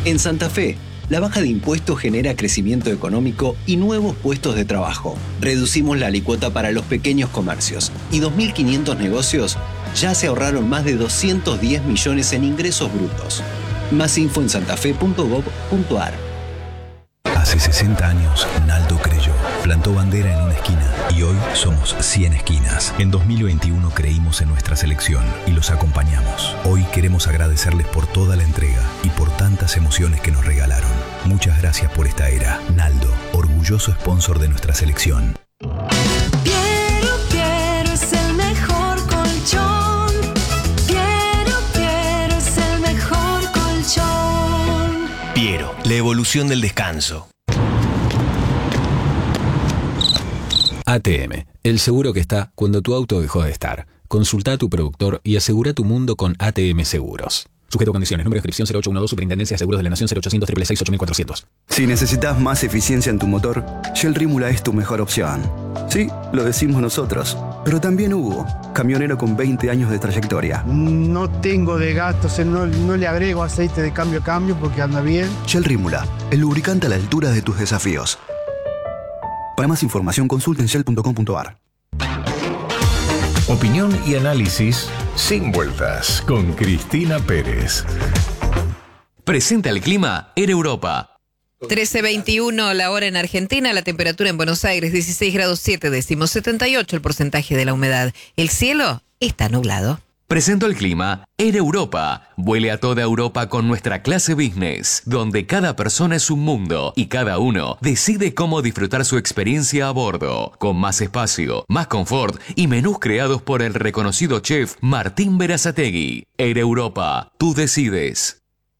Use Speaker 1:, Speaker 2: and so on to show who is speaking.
Speaker 1: En Santa Fe, la baja de impuestos genera crecimiento económico y nuevos puestos de trabajo. Reducimos la alícuota para los pequeños comercios y 2.500 negocios ya se ahorraron más de 210 millones en ingresos brutos. Más info en santafe.gov.ar.
Speaker 2: Hace 60 años, Naldo creyó. Plantó bandera en una esquina y hoy somos 100 esquinas. En 2021 creímos en nuestra selección y los acompañamos. Hoy queremos agradecerles por toda la entrega y por tantas emociones que nos regalaron. Muchas gracias por esta era. Naldo, orgulloso sponsor de nuestra selección.
Speaker 3: Piero es el mejor colchón. Piero es el mejor colchón.
Speaker 4: Piero, la evolución del descanso.
Speaker 5: ATM, el seguro que está cuando tu auto dejó de estar. Consulta a tu productor y asegura tu mundo con ATM Seguros. Sujeto a condiciones. Número de inscripción 0812 Superintendencia de Seguros de la Nación 0800 666 8400.
Speaker 6: Si necesitas más eficiencia en tu motor, Shell Rímula es tu mejor opción. Sí, lo decimos nosotros, pero también Hugo, camionero con 20 años de trayectoria.
Speaker 7: No tengo de gastos, no le agrego aceite de cambio a cambio porque anda bien.
Speaker 6: Shell Rímula, el lubricante a la altura de tus desafíos. Para más información consulten shell.com.ar.
Speaker 8: Opinión y análisis sin vueltas con Cristina Pérez.
Speaker 9: Presenta el clima en Europa.
Speaker 10: 13:21 la hora en Argentina, la temperatura en Buenos Aires 16 grados 7 décimos, 78 el porcentaje de la humedad. El cielo está nublado.
Speaker 9: Presento el clima en Europa. Vuele a toda Europa con nuestra clase business, donde cada persona es un mundo y cada uno decide cómo disfrutar su experiencia a bordo, con más espacio, más confort y menús creados por el reconocido chef Martín Berazategui. En Europa, tú decides.